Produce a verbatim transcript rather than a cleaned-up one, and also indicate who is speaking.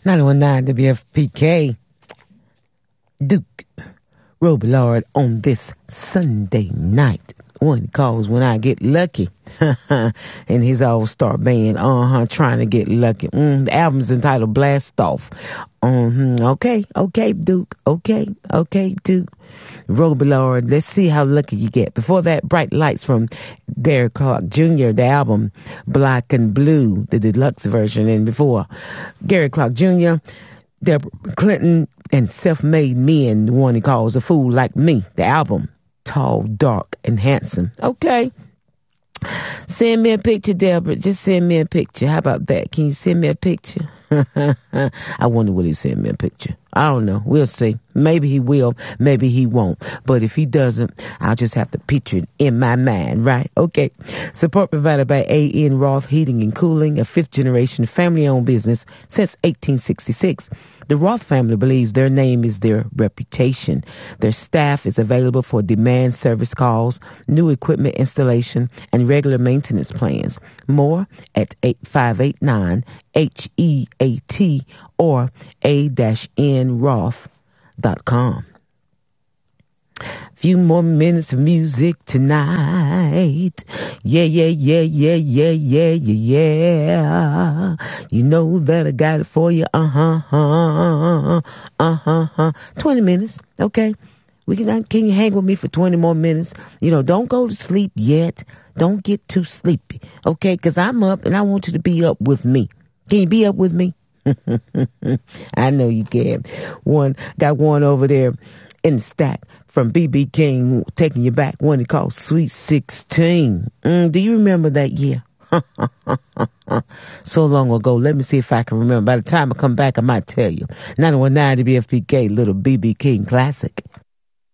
Speaker 1: nine one nine W F P K. Duke Robillard on this Sunday night. One calls When I Get Lucky. And his all-star band, uh-huh, trying to get lucky. Mm, the album's entitled Blast Off. Mm-hmm. Okay, okay, Duke. Okay, okay, Duke. Robillard, let's see how lucky you get. Before that, Bright Lights from Gary Clark Junior, the album Black and Blue, the deluxe version. And before Gary Clark Junior, Deborah Clinton and Self-Made Men, the one he calls A Fool Like Me, the album Tall, Dark, and Handsome. Okay. Send me a picture, Deborah. Just send me a picture. How about that? Can you send me a picture? I wonder will he send me a picture. I don't know. We'll see. Maybe he will. Maybe he won't. But if he doesn't, I'll just have to picture it in my mind, right? Okay. Support provided by A N Roth Heating and Cooling, a fifth-generation family-owned business since eighteen sixty-six. The Roth family believes their name is their reputation. Their staff is available for demand service calls, new equipment installation, and regular maintenance plans. More at eight five eight nine H E A T or a dash n roth dot com. Few more minutes of music tonight. Yeah, yeah, yeah, yeah, yeah, yeah, yeah, yeah. You know that I got it for you. Uh-huh, uh-huh, uh-huh, uh twenty minutes, okay? We can, can you hang with me for twenty more minutes? You know, don't go to sleep yet. Don't get too sleepy, okay? Because I'm up and I want you to be up with me. Can you be up with me? I know you can. One, got one over there in the stack from B B King, Taking You Back, one he called Sweet sixteen. Mm, do you remember that year? So long ago. Let me see if I can remember. By the time I come back, I might tell you. nine one nine W F P K, little B B King classic.